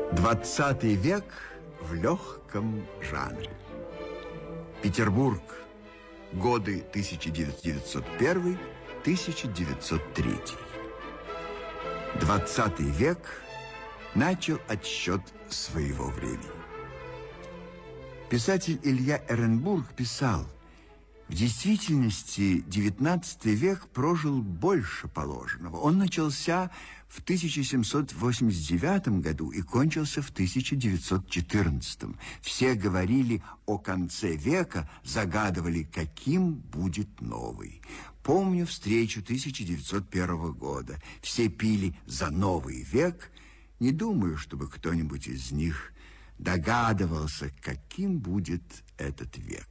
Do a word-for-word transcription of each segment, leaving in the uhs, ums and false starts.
Двадцатый век в легком жанре. Петербург. Годы тысяча девятьсот первый — тысяча девятьсот третий. Двадцатый век начал отсчет своего времени. Писатель Илья Эренбург писал: в действительности девятнадцатый век прожил больше положенного. Он начался в тысяча семьсот восемьдесят девятом году и кончился в тысяча девятьсот четырнадцатом. Все говорили о конце века, загадывали, каким будет новый. Помню встречу тысяча девятьсот первого года. Все пили за новый век. Не думаю, чтобы кто-нибудь из них догадывался, каким будет этот век.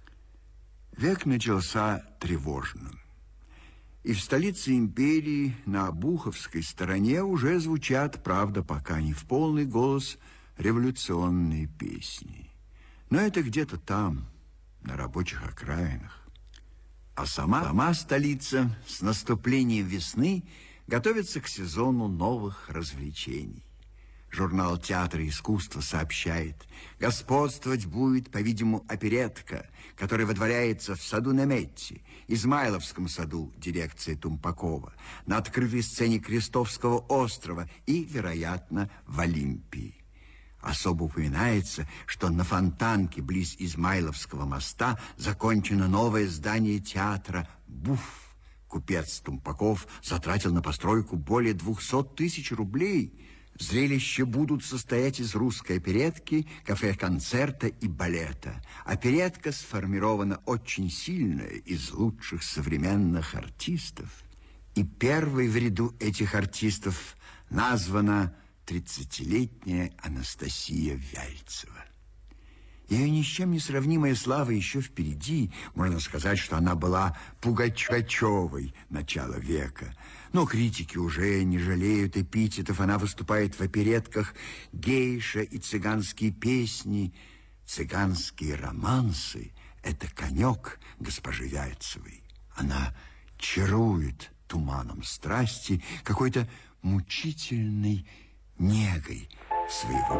Век начался тревожным. И в столице империи, на Обуховской стороне, уже звучат, правда, пока не в полный голос, революционные песни. Но это где-то там, на рабочих окраинах. А сама, сама столица с наступлением весны готовится к сезону новых развлечений. Журнал «Театр и искусство» сообщает: господствовать будет, по-видимому, оперетка, которая водворяется в саду Неметти, Измайловском саду, дирекция Тумпакова, на открытой сцене Крестовского острова и, вероятно, в Олимпии. Особо упоминается, что на Фонтанке близ Измайловского моста закончено новое здание театра «Буф». Купец Тумпаков затратил на постройку более двухсот тысяч рублей. Зрелища будут состоять из русской оперетки, кафе-концерта и балета. Оперетка сформирована очень сильно из лучших современных артистов. И первой в ряду этих артистов названа тридцатилетняя Анастасия Вяльцева. Ее ни с чем не сравнимая слава еще впереди. Можно сказать, что она была Пугачевой начала века. Но критики уже не жалеют эпитетов. Она выступает в оперетках «Гейша» и «Цыганские песни». Цыганские романсы – это конек госпожи Вяльцевой. Она чарует туманом страсти, какой-то мучительной негой своего